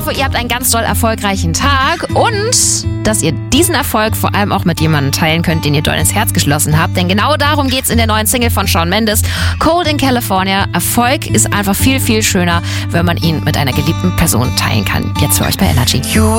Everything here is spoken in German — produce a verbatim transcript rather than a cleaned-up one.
hoffe, ihr habt einen ganz doll erfolgreichen Tag und dass ihr diesen Erfolg vor allem auch mit jemandem teilen könnt, den ihr doll ins Herz geschlossen habt. Denn genau darum geht's in der neuen Single von Shawn Mendes, Cold in California. Erfolg ist einfach viel, viel schöner, wenn man ihn mit einer geliebten Person teilen kann. Jetzt für euch bei Energy.